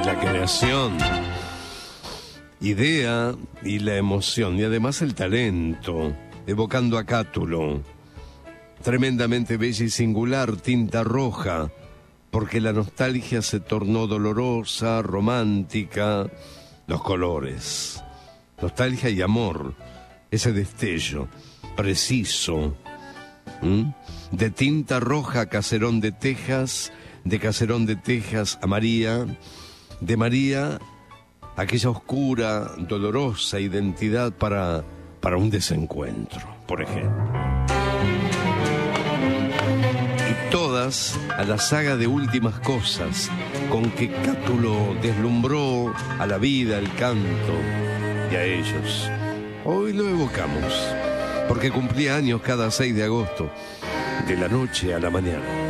La creación, idea y la emoción, y además el talento, evocando a Cátulo. Tremendamente bella y singular, tinta roja, porque la nostalgia se tornó dolorosa, romántica, los colores. Nostalgia y amor, ese destello preciso. De tinta roja a Caserón de Texas, de Caserón de Texas a María, de María aquella oscura, dolorosa identidad para un desencuentro, por ejemplo. Y todas a la saga de Últimas Cosas, con que Cátulo deslumbró a la vida, el canto y a ellos. Hoy lo evocamos, porque cumplía años cada 6 de agosto, de la noche a la mañana.